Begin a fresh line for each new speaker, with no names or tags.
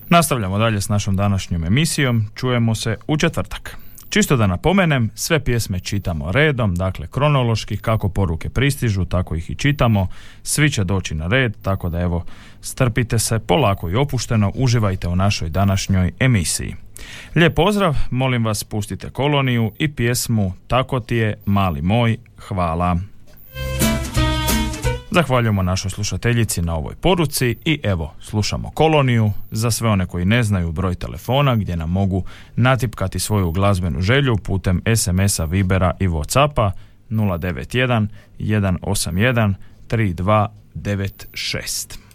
Nastavljamo dalje s našom današnjom emisijom. Čujemo se u četvrtak. Čisto da napomenem, sve pjesme čitamo redom, dakle kronološki, kako poruke pristižu, tako ih i čitamo. Svi će doći na red, tako da evo, strpite se, polako i opušteno, uživajte u našoj današnjoj emisiji. Lijep pozdrav, molim vas pustite Koloniju i pjesmu Tako ti je, mali moj, hvala. Zahvaljujemo našoj slušateljici na ovoj poruci i evo, slušamo Koloniju. Za sve one koji ne znaju broj telefona gdje nam mogu natipkati svoju glazbenu želju putem SMS-a, Vibera i Whatsappa 091 181 3296.